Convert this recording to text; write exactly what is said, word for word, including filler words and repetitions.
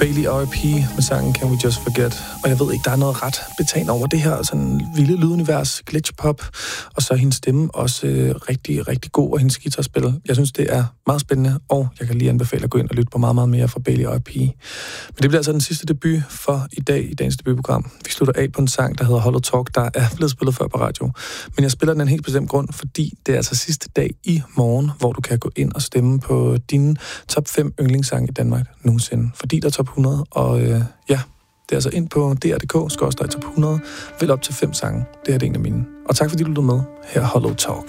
Bailey R P med sangen Can We Just Forget. Og jeg ved ikke, der er noget ret betagende over det her sådan vilde lydunivers, glitchpop, og så er hendes stemme også øh, rigtig, rigtig god, og hendes guitarspil. Jeg synes, det er meget spændende, og jeg kan lige anbefale at gå ind og lytte på meget, meget mere fra Bailey R P. Men det bliver altså den sidste debut for i dag, i dagens debutprogram. Vi slutter af på en sang, der hedder Hollow Talk, der er blevet spillet før på radio. Men jeg spiller den en helt bestemt grund, fordi det er altså sidste dag i morgen, hvor du kan gå ind og stemme på dine top fem yndlingssange i Danmark nogensinde. Fordi der er top hundrede, og øh, ja, det er altså ind på D R punktum D K, skråstreg top hundrede, vel op til fem sange. Det er det en af mine. Og tak fordi du lyttede med. Her Hollow Talk.